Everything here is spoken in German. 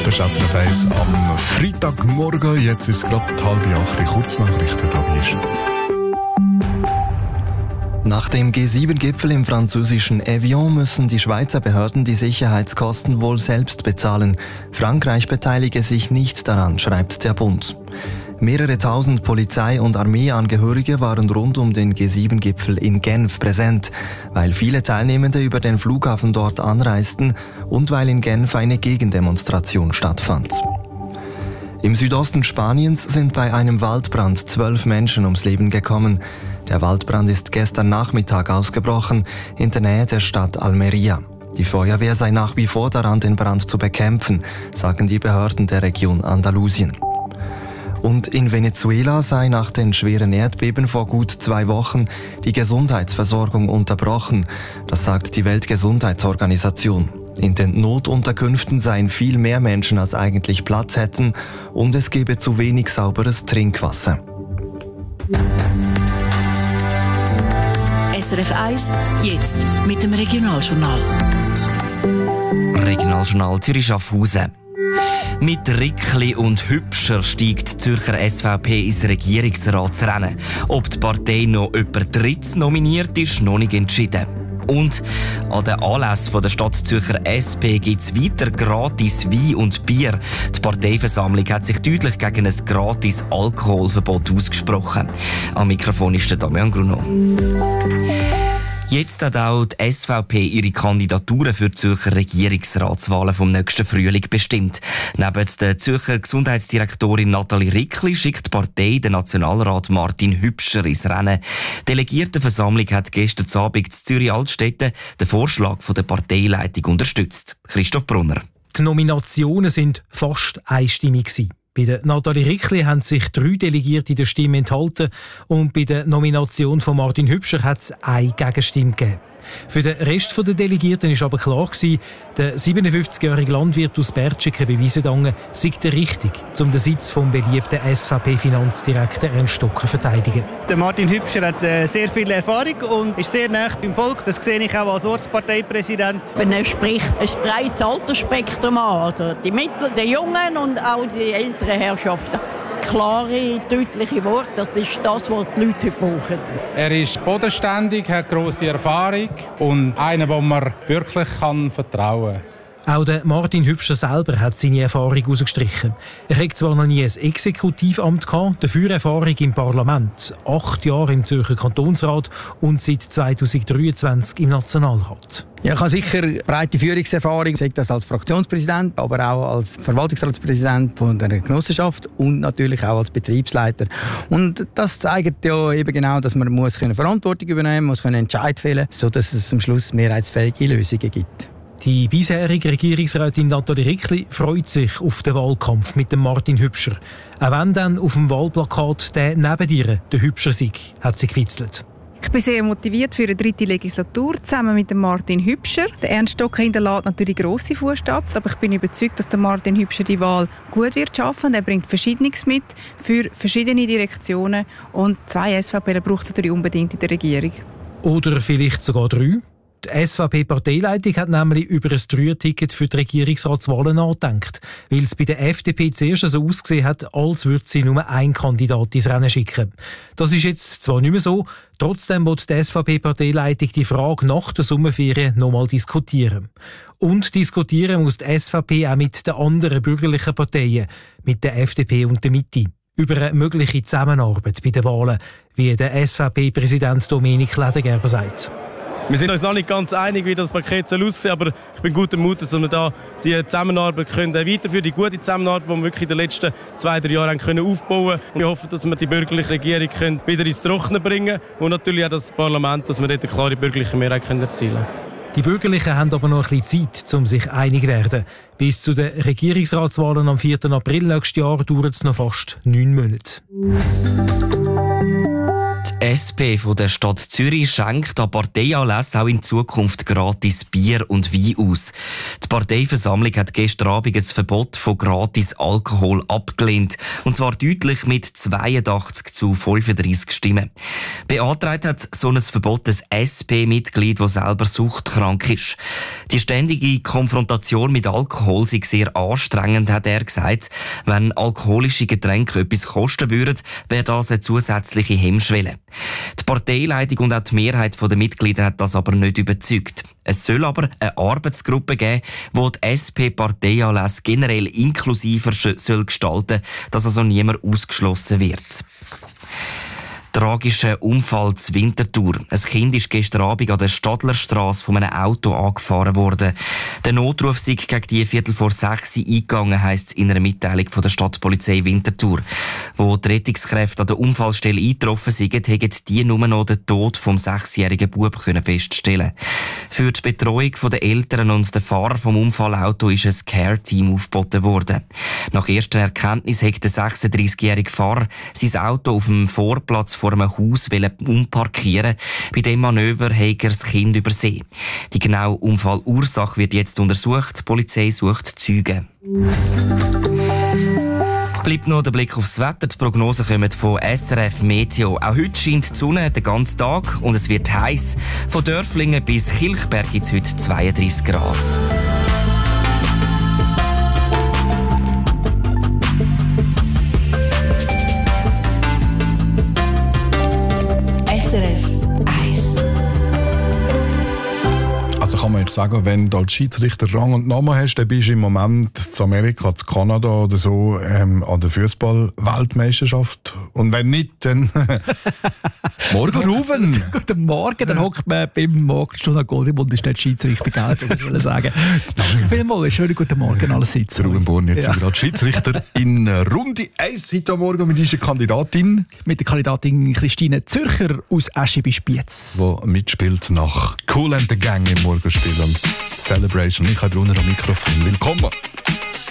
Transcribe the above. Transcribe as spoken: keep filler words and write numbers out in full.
Das ist S R F eins am Freitagmorgen. Jetzt ist es gerade halb acht. Kurznachrichten, probierst. Nach dem G sieben Gipfel im französischen Evian müssen die Schweizer Behörden die Sicherheitskosten wohl selbst bezahlen. Frankreich beteilige sich nicht daran, schreibt der Bund. Mehrere tausend Polizei- und Armeeangehörige waren rund um den G sieben Gipfel in Genf präsent, weil viele Teilnehmende über den Flughafen dort anreisten und weil in Genf eine Gegendemonstration stattfand. Im Südosten Spaniens sind bei einem Waldbrand zwölf Menschen ums Leben gekommen. Der Waldbrand ist gestern Nachmittag ausgebrochen, in der Nähe der Stadt Almería. Die Feuerwehr sei nach wie vor daran, den Brand zu bekämpfen, sagen die Behörden der Region Andalusien. Und in Venezuela sei nach den schweren Erdbeben vor gut zwei Wochen die Gesundheitsversorgung unterbrochen. Das sagt die Weltgesundheitsorganisation. In den Notunterkünften seien viel mehr Menschen, als eigentlich Platz hätten, und es gebe zu wenig sauberes Trinkwasser. S R F eins, jetzt mit dem Regionaljournal. Regionaljournal Zürich-Schaffhausen. Mit Rickli und Hübscher steigt die Zürcher S V P ins Regierungsratsrennen. Ob die Partei noch jemand Drittes nominiert, ist noch nicht entschieden. Und an den Anlässen der Stadt Zürcher S P gibt es weiter gratis Wein und Bier. Die Parteiversammlung hat sich deutlich gegen ein gratis Alkoholverbot ausgesprochen. Am Mikrofon ist der Damian Gruno. Jetzt hat auch die S V P ihre Kandidaturen für die Zürcher Regierungsratswahlen vom nächsten Frühling bestimmt. Neben der Zürcher Gesundheitsdirektorin Nathalie Rickli schickt die Partei den Nationalrat Martin Hübscher ins Rennen. Die Delegiertenversammlung hat gestern Abend in Zürich-Altstetten den Vorschlag der Parteileitung unterstützt. Christoph Brunner. Die Nominationen sind fast einstimmig gewesen. Bei der Nathalie Rickli haben sich drei Delegierte der Stimme enthalten und bei der Nomination von Martin Hübscher hat es eine Gegenstimme gegeben. Für den Rest der Delegierten war aber klar gewesen, der siebenundfünfzigjährige Landwirt aus Bertschiken bei Wiesendangen sei der Richtige, um den Sitz vom beliebten S V P-Finanzdirektor Ernst Stocker zu verteidigen. Der Martin Hübscher hat äh, sehr viel Erfahrung und ist sehr nah beim Volk. Das sehe ich auch als Ortsparteipräsident. Man spricht ein breites Altersspektrum an, also die Mittel, die Jungen und auch die älteren Herrschaften. Klare, deutliche Worte, das ist das, was die Leute heute brauchen. Er ist bodenständig, hat grosse Erfahrung und einer, dem man wirklich kann vertrauen kann. Auch der Martin Hübscher selber hat seine Erfahrung herausgestrichen. Er hat zwar noch nie ein Exekutivamt gehabt, dafür Erfahrung im Parlament. Acht Jahre im Zürcher Kantonsrat und seit zweitausenddreiundzwanzig im Nationalrat. Ja, ich habe sicher breite Führungserfahrung, sei das als Fraktionspräsident, aber auch als Verwaltungsratspräsident von der Genossenschaft und natürlich auch als Betriebsleiter. Und das zeigt ja eben genau, dass man muss Verantwortung übernehmen muss, Entscheid fällen, sodass es am Schluss mehrheitsfähige Lösungen gibt. Die bisherige Regierungsrätin Nathalie Rickli freut sich auf den Wahlkampf mit dem Martin Hübscher. Auch wenn dann auf dem Wahlplakat der neben ihr, der Hübscher sei, hat sie gewitzelt. Ich bin sehr motiviert für eine dritte Legislatur zusammen mit dem Martin Hübscher. Der Ernst Stocker hinterlässt natürlich grosse Fußstapfen, aber ich bin überzeugt, dass der Martin Hübscher die Wahl gut wird schaffen. Er bringt Verschiedenes mit für verschiedene Direktionen und zwei S V P braucht es natürlich unbedingt in der Regierung. Oder vielleicht sogar drei. Die S V P-Parteileitung hat nämlich über ein Dreierticket für die Regierungsratswahlen nachgedacht, weil es bei der F D P zuerst so ausgesehen hat, als würde sie nur einen Kandidat ins Rennen schicken. Das ist jetzt zwar nicht mehr so, trotzdem wird die S V P-Parteileitung die Frage nach der Sommerferien nochmal diskutieren. Und diskutieren muss die S V P auch mit den anderen bürgerlichen Parteien, mit der F D P und der Mitte, über eine mögliche Zusammenarbeit bei den Wahlen, wie der S V P-Präsident Dominik Ledergerber sagt. Wir sind uns noch nicht ganz einig, wie das Paket soll aussehen soll, aber ich bin guter Mut, dass wir da die Zusammenarbeit können weiterführen, die gute Zusammenarbeit, die wir wirklich in den letzten zwei, drei Jahren können aufbauen können. Wir hoffen, dass wir die bürgerliche Regierung können wieder ins Trockene bringen und natürlich auch das Parlament, dass wir dort eine klare bürgerliche Mehrheit können erzielen können. Die Bürgerlichen haben aber noch ein bisschen Zeit, um sich einig zu werden. Bis zu den Regierungsratswahlen am vierten April nächstes Jahr dauert es noch fast neun Monate. S P von der Stadt Zürich schenkt an Parteianlässen auch in Zukunft gratis Bier und Wein aus. Die Parteiversammlung hat gestern Abend ein Verbot von gratis Alkohol abgelehnt. Und zwar deutlich mit zweiundachtzig zu fünfunddreissig Stimmen. Beantragt hat so ein Verbot ein S P-Mitglied, das selber suchtkrank ist. Die ständige Konfrontation mit Alkohol sei sehr anstrengend, hat er gesagt. Wenn alkoholische Getränke etwas kosten würden, wäre das eine zusätzliche Hemmschwelle. Die Parteileitung und auch die Mehrheit der Mitglieder hat das aber nicht überzeugt. Es soll aber eine Arbeitsgruppe geben, die die S P-Parteianlässe generell inklusiver soll gestalten, dass also niemand ausgeschlossen wird. Tragischer Unfall zu Winterthur. Ein Kind ist gestern Abend an der Stadlerstrasse von einem Auto angefahren worden. Der Notruf sei gegen die Viertel vor sechs eingegangen, heisst es in einer Mitteilung von der Stadtpolizei Winterthur. Wo die Rettungskräfte an der Unfallstelle eingetroffen sind, hätten die nur noch den Tod vom sechsjährigen Bub feststellen. Für die Betreuung der Eltern und den Fahrer vom Unfallauto ist ein Care-Team aufgeboten worden. Nach erster Erkenntnis hat der sechsunddreissigjährige Fahrer sein Auto auf dem Vorplatz vor einem Haus umparkieren. Bei diesem Manöver hat er das Kind übersehen. Die genaue Unfallursache wird jetzt untersucht. Die Polizei sucht Zeugen. Bleibt noch der Blick aufs Wetter. Die Prognosen kommen von S R F Meteo. Auch heute scheint die Sonne den ganzen Tag und es wird heiß. Von Dörflingen bis Kilchberg gibt es heute zweiunddreissig Grad. S R F eins. Also kann man eigentlich sagen, wenn du als Schiedsrichter Rang und Namen hast, dann bist du im Moment zu Amerika, zu Kanada oder so ähm, an der Fußball-Weltmeisterschaft. Und wenn nicht, dann morgen Ruben. Guten Morgen, dann hockt man beim Morgenstunde Goldemund und ist nicht Schiedsrichter, gell? Ich will sagen. Vielen Dank, schönen guten Morgen allerseits. Ruben Born, jetzt ja. sind gerade Schiedsrichter in Runde eins heute Morgen mit unserer Kandidatin. Mit der Kandidatin Christine Zürcher aus Eschi bei Spiez. Die mitspielt nach Cool and the Gang im Morgenspiel und Celebration. Ich habe Brunner am Mikrofon. Willkommen.